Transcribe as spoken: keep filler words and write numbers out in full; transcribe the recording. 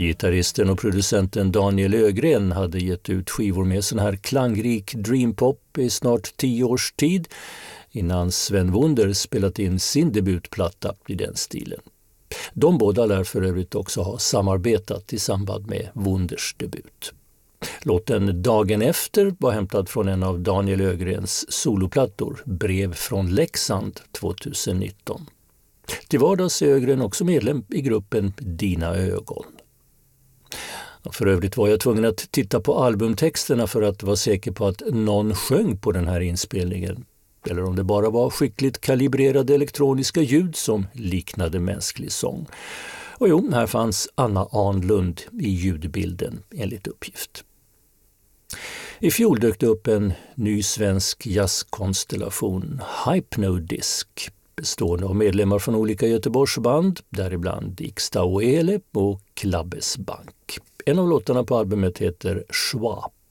Gitarristen och producenten Daniel Ögren hade gett ut skivor med sån här klangrik dreampop i snart tio års tid innan Sven Wunder spelat in sin debutplatta i den stilen. De båda lär för övrigt också ha samarbetat i samband med Wunders debut. Låten Dagen efter var hämtad från en av Daniel Ögrens soloplattor, Brev från Leksand tjugonitton. Till vardags är Ögren också medlem i gruppen Dina ögon. För övrigt var jag tvungen att titta på albumtexterna för att vara säker på att någon sjöng på den här inspelningen. Eller om det bara var skickligt kalibrerade elektroniska ljud som liknade mänsklig sång. Och jo, här fanns Anna Arnlund i ljudbilden enligt uppgift. I fjol dök det upp en ny svensk jazzkonstellation, Hypnodisk, bestående av medlemmar från olika Göteborgsband, däribland Iksta och Ele och Klabbes Bank. En av låtarna på albumet heter Schwab.